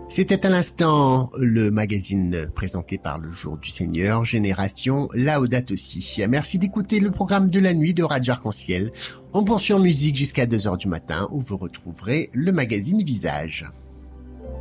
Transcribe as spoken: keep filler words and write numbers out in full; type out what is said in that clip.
C'était à l'instant le magazine présenté par le Jour du Seigneur, Génération Laudato Si. Merci d'écouter le programme de la nuit de Radio Arc-en-Ciel. On poursuit en musique jusqu'à deux heures du matin où vous retrouverez le magazine Visage.